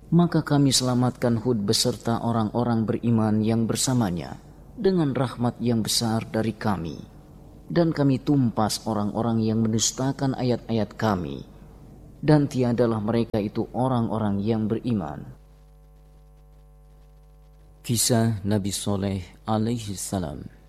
Maka kami selamatkan Hud beserta orang-orang beriman yang bersamanya dengan rahmat yang besar dari kami, dan kami tumpas orang-orang yang mendustakan ayat-ayat kami, dan tiadalah mereka itu orang-orang yang beriman. Kisah Nabi Soleh alaihi salam.